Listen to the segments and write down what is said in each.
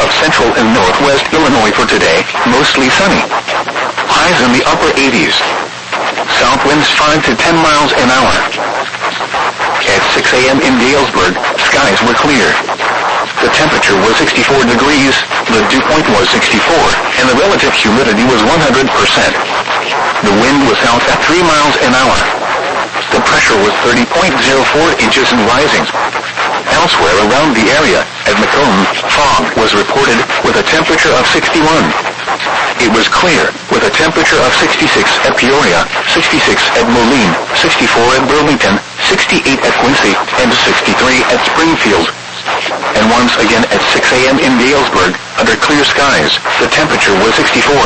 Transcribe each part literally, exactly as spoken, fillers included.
of central and northwest Illinois for today, mostly sunny. Highs in the upper eighties. South winds five to ten miles an hour. At six a.m. in Galesburg, skies were clear. The temperature was sixty-four degrees, the dew point was sixty-four, and the relative humidity was one hundred percent. The wind was south at three miles an hour. The pressure was thirty point zero four inches and rising. Elsewhere around the area, at Macomb, fog was reported with a temperature of sixty-one. It was clear, with a temperature of sixty-six at Peoria, sixty-six at Moline, sixty-four at Burlington, sixty-eight at Quincy, and sixty-three at Springfield. And once again at six a.m. in Galesburg, under clear skies, the temperature was sixty-four.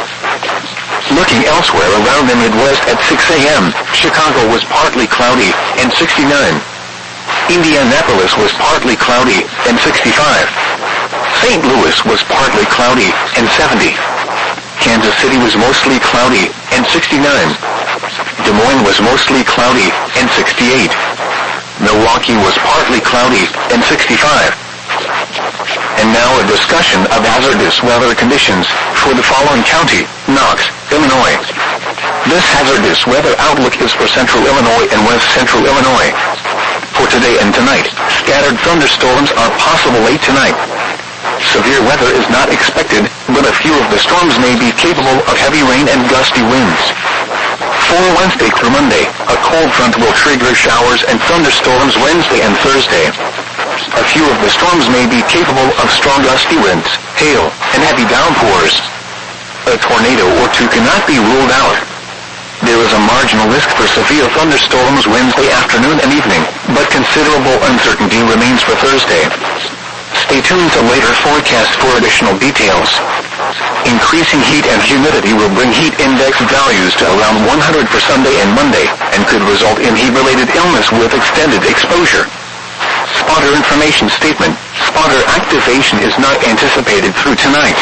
Looking elsewhere around the Midwest at six a.m., Chicago was partly cloudy, and sixty-nine. Indianapolis was partly cloudy, and sixty-five. Saint Louis was partly cloudy, and seventy. Kansas City was mostly cloudy, and sixty-nine. Des Moines was mostly cloudy, and sixty-eight. Milwaukee was partly cloudy, and sixty-five. And now a discussion of hazardous weather conditions for the following county, Knox, Illinois. This hazardous weather outlook is for central Illinois and west central Illinois. For today and tonight, scattered thunderstorms are possible late tonight. Severe weather is not expected, but a few of the storms may be capable of heavy rain and gusty winds. For Wednesday through Monday, a cold front will trigger showers and thunderstorms Wednesday and Thursday. A few of the storms may be capable of strong gusty winds, hail, and heavy downpours. A tornado or two cannot be ruled out. There is a marginal risk for severe thunderstorms Wednesday afternoon and evening, but considerable uncertainty remains for Thursday. Stay tuned to later forecast for additional details. Increasing heat and humidity will bring heat index values to around one hundred for Sunday and Monday, and could result in heat-related illness with extended exposure. Spotter information statement. Spotter activation is not anticipated through tonight.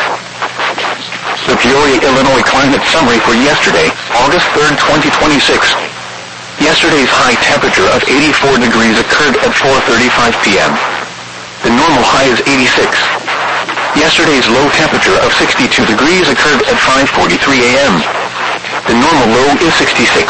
The Peoria, Illinois climate summary for yesterday, August third, twenty twenty-six. Yesterday's high temperature of eighty-four degrees occurred at four thirty-five p.m. The normal high is eighty-six. Yesterday's low temperature of sixty-two degrees occurred at five forty-three a.m. The normal low is sixty-six.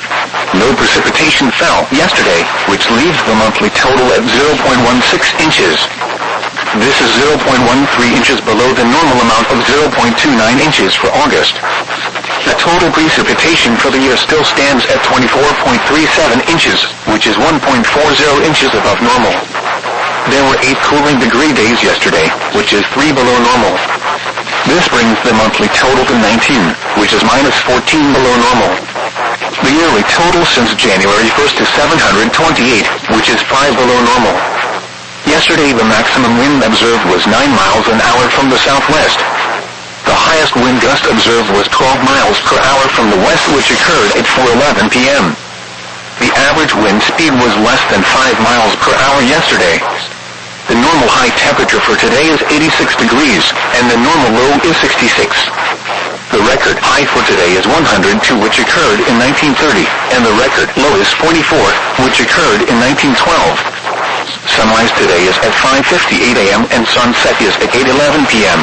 No precipitation fell yesterday, which leaves the monthly total at zero point one six inches. This is zero point one three inches below the normal amount of zero point two nine inches for August. The total precipitation for the year still stands at twenty-four point three seven inches, which is one point four zero inches above normal. There were eight cooling degree days yesterday, which is three below normal. This brings the monthly total to nineteen, which is minus fourteen below normal. The yearly total since January first is seven hundred twenty-eight, which is five below normal. Yesterday the maximum wind observed was nine miles an hour from the southwest. The highest wind gust observed was twelve miles per hour from the west, which occurred at four eleven p.m. The average wind speed was less than five miles per hour yesterday. The normal high temperature for today is eighty-six degrees, and the normal low is sixty-six. The record high for today is one hundred two, which occurred in nineteen thirty, and the record low is forty-four, which occurred in nineteen twelve. Sunrise today is at five fifty-eight a.m. and sunset is at eight eleven p.m.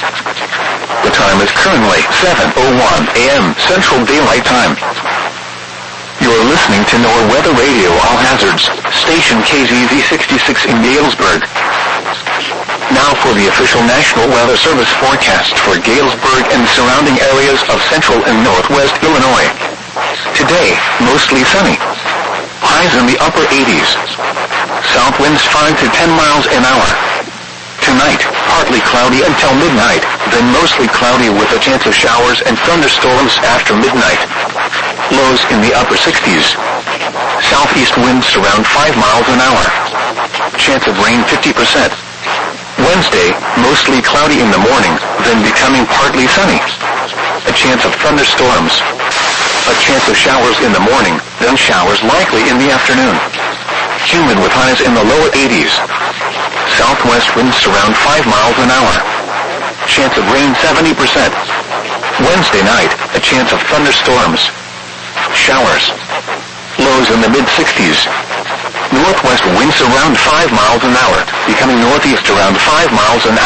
The time is currently seven oh one a.m. Central Daylight Time. You're listening to NOAA Weather Radio All Hazards, station K Z Z sixty-six in Galesburg. Now for the official National Weather Service forecast for Galesburg and surrounding areas of central and northwest Illinois. Today, mostly sunny. Highs in the upper eighties. South winds five to ten miles an hour. Tonight, partly cloudy until midnight, then mostly cloudy with a chance of showers and thunderstorms after midnight. Lows in the upper sixties. Southeast winds around five miles an hour. Chance of rain fifty percent. Wednesday, mostly cloudy in the morning, then becoming partly sunny. A chance of thunderstorms. A chance of showers in the morning, then showers likely in the afternoon. Humid with highs in the lower eighties. Southwest winds around five miles an hour. Chance of rain seventy percent. Wednesday night, a chance of thunderstorms. Showers. Lows in the mid-sixties. Northwest winds around five miles an hour, becoming northeast around five miles an hour.